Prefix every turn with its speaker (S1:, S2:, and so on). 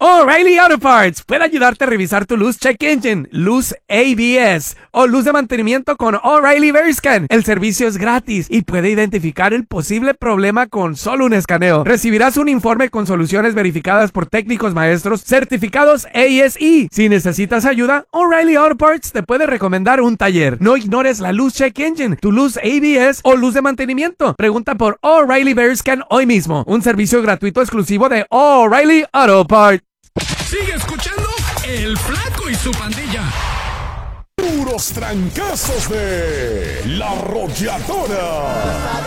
S1: O'Reilly Auto Parts puede ayudarte a revisar tu luz check engine, luz ABS o luz de mantenimiento con O'Reilly VeriScan. El servicio es gratis y puede identificar el posible problema con solo un escaneo. Recibirás un informe con soluciones verificadas por técnicos maestros certificados ASE. Si necesitas ayuda, O'Reilly Auto Parts te puede recomendar un taller. No ignores la luz check engine, tu luz ABS o luz de mantenimiento. Pregunta por O'Reilly VeriScan hoy mismo. Un servicio gratuito exclusivo de O'Reilly Auto Parts.
S2: Sigue escuchando El Flaco y su Pandilla.
S3: Puros trancazos de La Arrolladora.